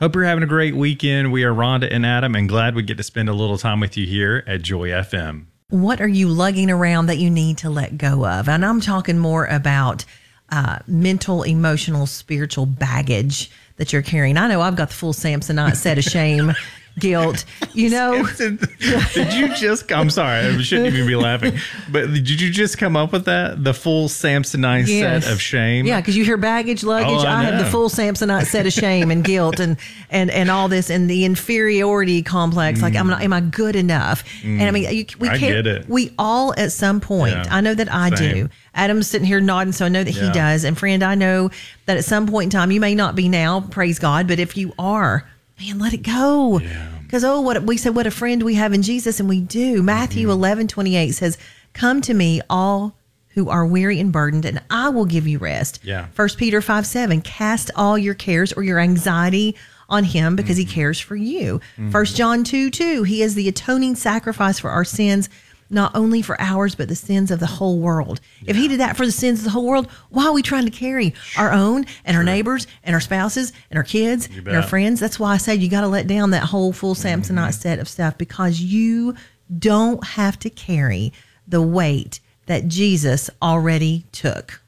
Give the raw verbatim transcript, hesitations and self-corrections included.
Hope you're having a great weekend. We are Rhonda and Adam, and glad we get to spend a little time with you here at Joy F M. What are you lugging around that you need to let go of? And I'm talking more about uh, mental, emotional, spiritual baggage that you're carrying. I know I've got the full Samsonite set of shame, guilt, you know. Did you just, I'm sorry, I shouldn't even be laughing, but did you just come up with that? The full Samsonite Yes. set of shame? Yeah, because you hear baggage, luggage. Oh, I I, have the know. full Samsonite set of shame and guilt and, and, and all this and the inferiority complex. Like, I'm not, am I good enough? And I mean, you, we I can't, get it. we all at some point, Yeah, I know that I same. do. Adam's sitting here nodding, so I know that Yeah. he does. And friend, I know that at some point in time, you may not be now, praise God, but if you are, man, let it go. Yeah. Because, oh, what we said, what a friend we have in Jesus, and we do. Matthew eleven twenty-eight says, come to me, all who are weary and burdened, and I will give you rest. Yeah. First Peter five seven, cast all your cares or your anxiety on him because Mm-hmm. he cares for you. First John two two, he is the atoning sacrifice for our sins, not only for ours, but the sins of the whole world. If he did that for the sins of the whole world, why are we trying to carry our own and our neighbors and our spouses and our kids and our bet. friends? That's why I say you got to let down that whole full Samsonite set of stuff, because you don't have to carry the weight that Jesus already took.